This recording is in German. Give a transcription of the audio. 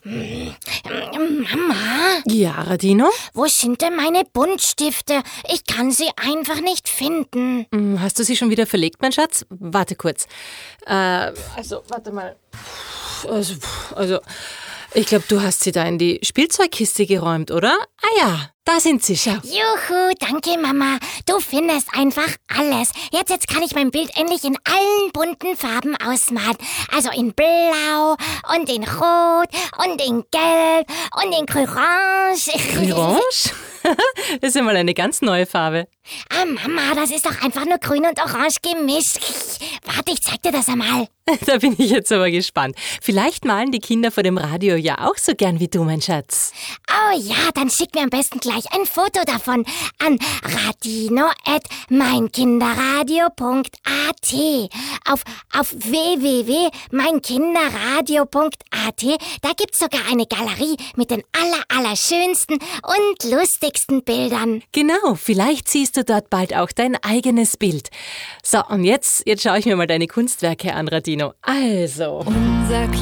Mama? Ja, Radino? Wo sind denn meine Buntstifte? Ich kann sie einfach nicht finden. Hast du sie schon wieder verlegt, mein Schatz? Warte kurz. Warte mal. Also, ich glaube, du hast sie da in die Spielzeugkiste geräumt, oder? Ah ja, da sind sie, schau. Juhu, danke Mama. Du findest einfach alles. Jetzt kann ich mein Bild endlich in allen bunten Farben ausmalen. Also in Blau und in Rot und in Gelb und in Orange. Orange? Das ist ja mal eine ganz neue Farbe. Ah Mama, das ist doch einfach nur grün und orange gemischt. Warte, ich zeig dir das einmal. Da bin ich jetzt aber gespannt. Vielleicht malen die Kinder vor dem Radio ja auch so gern wie du, mein Schatz. Oh ja, dann schick mir am besten gleich ein Foto davon an radino@meinkinderradio.at. Auf www.meinkinderradio.at, da gibt's sogar eine Galerie mit den allerschönsten und lustigsten Bildern. Genau, vielleicht siehst du dort bald auch dein eigenes Bild. So, und jetzt schaue ich mir mal deine Kunstwerke an, Radino. Also.